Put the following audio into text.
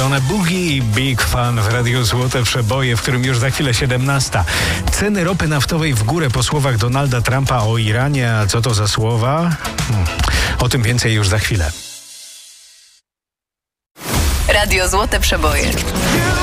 Donna Boogie i Big Fan w Radiu Złote Przeboje, w którym już za chwilę 17. Ceny ropy naftowej w górę po słowach Donalda Trumpa o Iranie. A co to za słowa? O tym więcej już za chwilę. Radio Złote Przeboje.